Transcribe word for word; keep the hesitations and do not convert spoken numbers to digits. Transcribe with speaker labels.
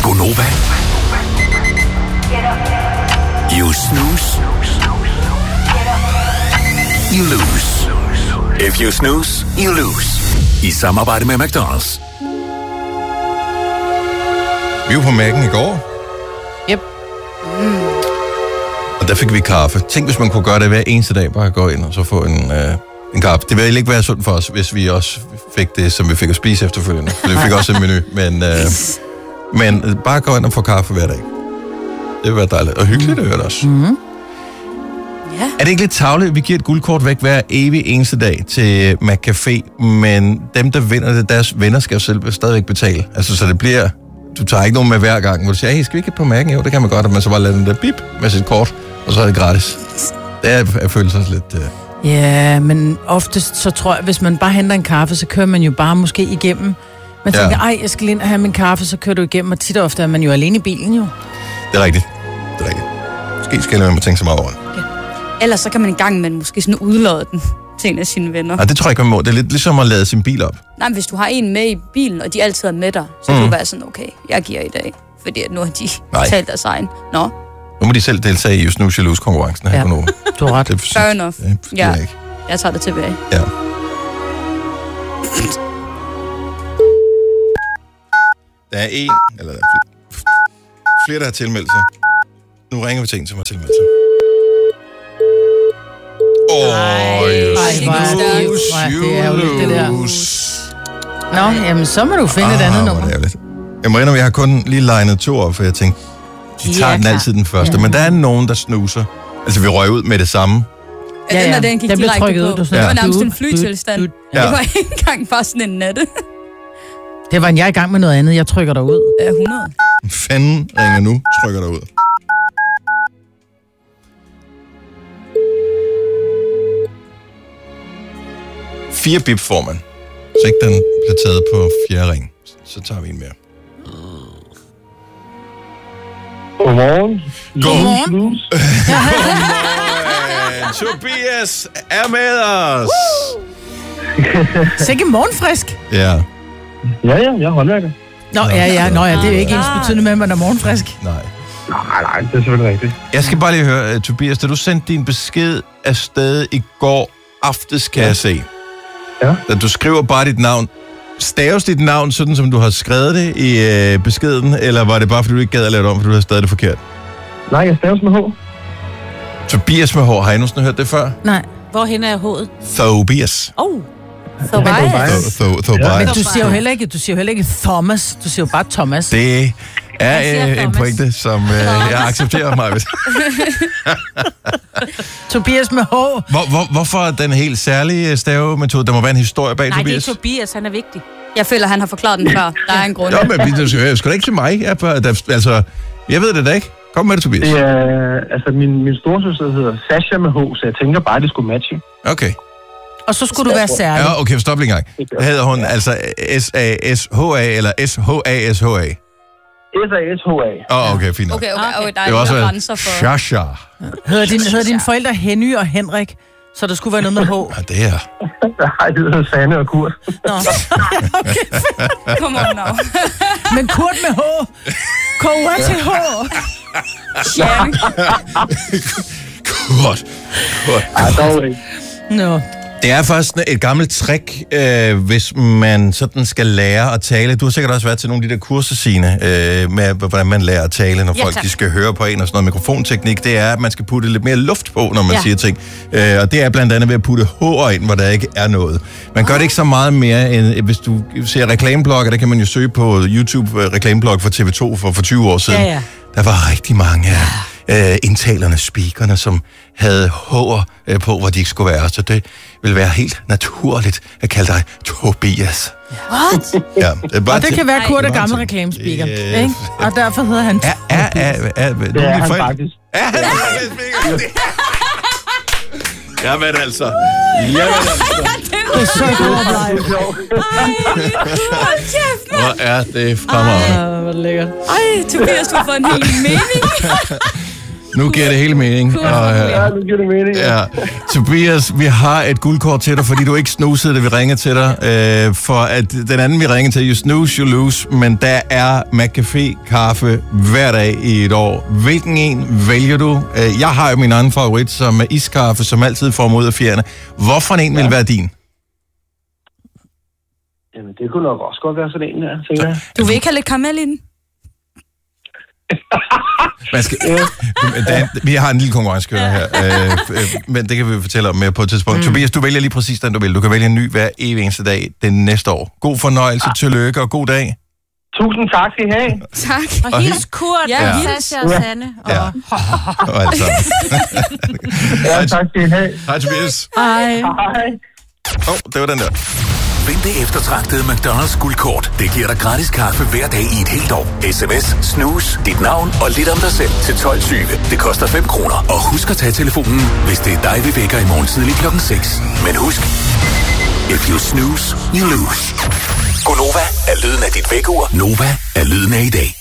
Speaker 1: Gonova. You snooze, you lose. If you snooze, you lose. I samarbejde med McDonald's.
Speaker 2: Vi var på Mac'en i går.
Speaker 3: Yep.
Speaker 2: Mm. Og der fik vi kaffe. Tænk, hvis man kunne gøre det hver eneste dag, bare gå ind og så få en, øh, en kaffe. Det ville ikke være sundt for os, hvis vi også fik det, som vi fik at spise efterfølgende. For vi fik også en menu. Men, øh, men bare gå ind og få kaffe hver dag. Det vil være dejligt. Og hyggeligt, det hører det også.
Speaker 3: Mm-hmm.
Speaker 4: Ja.
Speaker 2: Er det ikke lidt tarveligt, at vi giver et guldkort væk hver evig eneste dag til McCafé, men dem, der vinder det, deres venner skal jo selv stadigvæk betale. Altså, så det bliver... Du tager ikke nogen med hver gang, hvor du siger, hey, skal vi ikke på Mac'en? Jo, det kan man godt, at man så bare lader den der bip med sit kort, og så er det gratis. Det er, jeg føler sig lidt... Uh...
Speaker 3: Ja, men oftest så tror jeg, hvis man bare henter en kaffe, så kører man jo bare måske igennem. Man tænker, ja. ej, jeg skal ind og have min kaffe, så kører du igennem, og tit og ofte er man jo alene i bilen jo.
Speaker 2: Det er rigtigt. Det er rigtigt. Måske skal man tænke så meget over det.
Speaker 4: Ja. Ellers så kan man i gang med måske sådan udlade den til en af sine venner.
Speaker 2: Nej, det tror jeg ikke, man må. Det er lidt ligesom at lade sin bil op.
Speaker 4: Nej, men hvis du har en med i bilen, og de altid er med dig, så mm. kan du være sådan, okay, jeg giver i dag. Fordi at nu har de Nej. talt deres egen. Nå.
Speaker 2: Nu må de selv deltage i Snooze You Lose-konkurrencen her
Speaker 3: ja.
Speaker 2: på nu.
Speaker 3: Du har ret.
Speaker 4: Fair enough.
Speaker 2: Det
Speaker 4: ja,
Speaker 2: jeg ikke.
Speaker 4: Jeg tager det tilbage.
Speaker 2: Ja. Der er en, eller der er flere, der har tilmeldt sig. Nu ringer vi til en, som har tilmeldt sig. Åh,
Speaker 3: det er jo lidt det der. Nå, jamen så må du finde ah, et andet nummer.
Speaker 2: Jeg må indrømme, jeg har kun lige legnet to op, for jeg tænkte, de tager ja, den altid den første. Ja. Men der er nogen, der snuser. Altså, vi røg ud med det samme.
Speaker 4: Ja, ja. Den, den gik den direkte på. Ud,
Speaker 3: ja.
Speaker 4: Det var nærmest en flytilstand.
Speaker 2: Ja.
Speaker 4: Det var ikke engang bare sådan en natte.
Speaker 3: Det var en, jeg er i gang med noget andet. Jeg trykker dig ud.
Speaker 4: Ja, hundrede.
Speaker 2: Fanden ringer nu, trykker dig ud. Fire bip får man. Så ikke den bliver taget på fjerde ring. Så tager vi en mere.
Speaker 5: Godmorgen.
Speaker 3: Godmorgen.
Speaker 2: Godmorgen. Tobias er med os.
Speaker 3: Sikke morgenfrisk.
Speaker 2: Ja.
Speaker 5: Ja, ja, jeg er håndværker.
Speaker 3: Nå, ja, ja, nå, ja, det er jo ikke ens betydende med, at man er morgenfrisk.
Speaker 2: Nej.
Speaker 5: Nej, nej, det er selvfølgelig rigtigt.
Speaker 2: Jeg skal bare lige høre, uh, Tobias, da du sendte din besked afsted i går aftes, kan ja. jeg se.
Speaker 5: Ja.
Speaker 2: Da du skriver bare dit navn. Staves dit navn sådan, som du har skrevet det i uh, beskeden, eller var det bare, fordi du ikke gad at lave det om, fordi du har stadig det forkert?
Speaker 5: Nej, jeg staves med H.
Speaker 2: Tobias med H. Har I nogensinde hørt det før?
Speaker 3: Nej.
Speaker 4: Hvorhen er H'et?
Speaker 2: Tobias.
Speaker 4: Oh.
Speaker 5: Tobias.
Speaker 2: Tobias.
Speaker 3: Men du siger jo heller ikke, du siger jo heller ikke Thomas. Du siger jo bare Thomas.
Speaker 2: Det er øh, en pointe, som øh, jeg accepterer mig.
Speaker 3: Tobias med H.
Speaker 2: Hvor, hvor, hvorfor den helt særlige stavemetode? Der må være en historie bag
Speaker 4: Nej,
Speaker 2: Tobias.
Speaker 4: Nej, det er Tobias. Han er vigtig. Jeg føler, han har forklaret den før. Der er en grund.
Speaker 2: Jo, men du skal, skal da ikke til mig. Jeg, der, altså, jeg ved det da ikke. Kom med det, Tobias.
Speaker 5: Det er, altså, min, min storesøster hedder Sasha med H, så jeg tænker bare, det skulle matche.
Speaker 2: Okay.
Speaker 3: Og så skulle du være særlig.
Speaker 2: Ja, okay, stop lige en gang. Hedder hun altså S A S H A eller S H A S H A?
Speaker 5: S A S H A.
Speaker 2: Åh, oh, okay, fint nok.
Speaker 4: Okay, okay, okay. Der er
Speaker 2: det var også
Speaker 4: grænser for...
Speaker 2: Shasha.
Speaker 3: Hedder, din, hedder dine forældre Henny og Henrik? Så der skulle være noget med H.
Speaker 2: Ja, det er...
Speaker 5: Nej, det hedder Sanne og Kurt.
Speaker 3: Nå, okay.
Speaker 4: Kom on now.
Speaker 3: Men Kurt med H. K U R T H.
Speaker 2: Kurt. Kurt.
Speaker 5: Ej, dog ikke.
Speaker 3: Nå.
Speaker 2: Det er faktisk et gammelt trick, øh, hvis man sådan skal lære at tale. Du har sikkert også været til nogle af de der kurser, Signe, øh, med hvordan man lærer at tale, når
Speaker 4: ja,
Speaker 2: folk
Speaker 4: tak.
Speaker 2: de skal høre på en og sådan noget mikrofonteknik. Det er, at man skal putte lidt mere luft på, når man
Speaker 4: ja.
Speaker 2: siger ting. Øh, og det er blandt andet ved at putte H'er ind, hvor der ikke er noget. Man gør det ikke så meget mere, end hvis du ser reklameblogger, der kan man jo søge på YouTube reklameblog for T V to for, for tyve år siden.
Speaker 3: Ja, ja.
Speaker 2: Der var rigtig mange af øh, indtalerne, speakerne, som havde H'er øh, på, hvor de ikke skulle være. Så det vil være helt naturligt at kalde dig Tobias.
Speaker 3: What?
Speaker 2: Ja, det bare
Speaker 3: og det
Speaker 2: til,
Speaker 3: kan være Kurt er gammel reklamespeaker,
Speaker 2: øh,
Speaker 3: ikke? Og derfor hedder han
Speaker 2: er, er, er, er, er,
Speaker 5: Det er han faktisk.
Speaker 2: Er han reklamespeaker? Jamen altså. Jamen altså.
Speaker 3: Det er så godt.
Speaker 4: Hold kæft, mand.
Speaker 2: Hvor er det fremragende.
Speaker 3: Hvor er det lækkert.
Speaker 4: Ej, Tobias, du har fået en hel mening.
Speaker 2: Nu giver det hele mening. Og, øh,
Speaker 5: Ja, nu giver det mening.
Speaker 2: ja. Tobias, vi har et guldkort til dig, fordi du ikke snusede, da vi ringede til dig. Øh, for at den anden, vi ringede til, you snooze, you lose. Men der er McCafé kaffe hver dag i et år. Hvilken en vælger du? Øh, jeg har jo min anden favorit, som er iskaffe, som altid får mig ud af fjerne. Hvorfor en ja. vil være din?
Speaker 5: Jamen, det kunne nok også godt være sådan en, der, tænker jeg.
Speaker 4: Du vil ikke have lidt karamel i den?
Speaker 2: Man skal, Dan, vi har en lille konkurrence her, øh, øh, men det kan vi fortælle om mere på et tidspunkt. Mm. Tobias, du vælger lige præcis den, du vil. Du kan vælge en ny hver evig eneste dag den næste år. God fornøjelse, ja. tillykke og god dag.
Speaker 5: Tusind tak skal I have.
Speaker 4: Tak.
Speaker 3: Og hils Kurt,
Speaker 4: ja,
Speaker 3: og
Speaker 4: hils.
Speaker 3: Sasha og Sanne. Og...
Speaker 2: Ja. Og altså.
Speaker 5: Ja, tak skal I have.
Speaker 2: Hej, Tobias.
Speaker 3: Hej.
Speaker 5: Hej.
Speaker 2: Åh, oh, det var den der.
Speaker 1: Vind det eftertragtede McDonald's guldkort. Det giver dig gratis kaffe hver dag i et helt år. Sms, snooze, dit navn og lidt om dig selv til tolv tyve. Det koster fem kroner. Og husk at tage telefonen, hvis det er dig, vi vækker i morgen tidlig klokken seks. Men husk, if you snooze, you lose. Gonova er lyden af dit vækkeur. Nova er lyden af i dag.